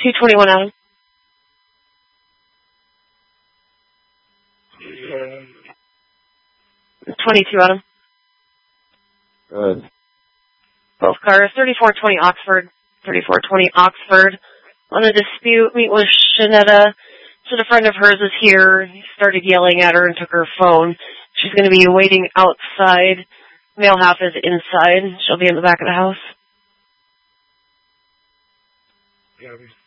221 Adam. Okay. 22 Adam. Good. Both cars. 3420 Oxford. 3420 Oxford. On a dispute, meet with Shanetta. Said a friend of hers is here. He started yelling at her and took her phone. She's going to be waiting outside. Male half is inside. She'll be in the back of the house. Yeah,